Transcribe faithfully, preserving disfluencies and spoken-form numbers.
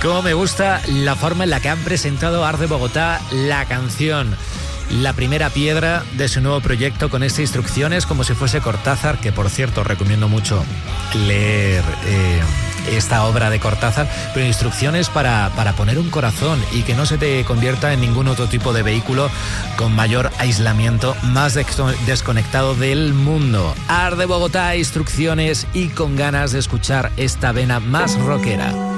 Cómo me gusta la forma en la que han presentado Art de Bogotá la canción. La primera piedra de su nuevo proyecto con estas instrucciones como si fuese Cortázar, que por cierto recomiendo mucho leer eh, esta obra de Cortázar, pero instrucciones para, para poner un corazón y que no se te convierta en ningún otro tipo de vehículo con mayor aislamiento, más desconectado del mundo. Art de Bogotá, instrucciones y con ganas de escuchar esta vena más rockera.